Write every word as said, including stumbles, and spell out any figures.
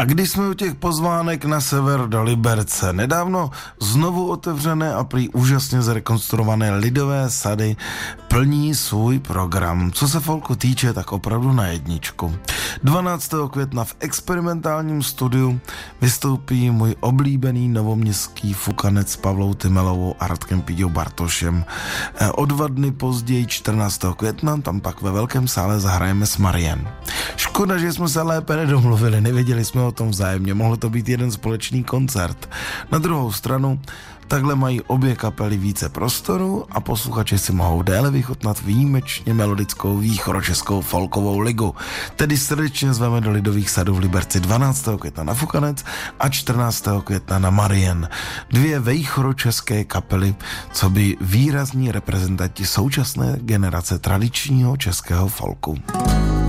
A když jsme u těch pozvánek na sever do Liberce, nedávno znovu otevřené a prý úžasně zrekonstruované Lidové sady plní svůj program. Co se folku týče, tak opravdu na jedničku. dvanáctého května v experimentálním studiu vystoupí můj oblíbený novoměstský fukanec s Pavlou Tymelovou a Radkem Píďou Bartošem. O dva dny později, čtrnáctého května, tam pak ve velkém sále zahrajeme s Marian. Škoda, že jsme se lépe nedomluvili, nevěděli jsme o tom vzájemně, mohlo to být jeden společný koncert. Na druhou stranu, takhle mají obě kapely více prostoru a posluchači si mohou déle vychutnat výjimečně melodickou východočeskou folkovou ligu. Tedy srdečně zveme do Lidových sadů v Liberci dvanáctého května na Fukanec a čtrnáctého května na Marian. Dvě východočeské kapely, co by výrazní reprezentanti současné generace tradičního českého folku.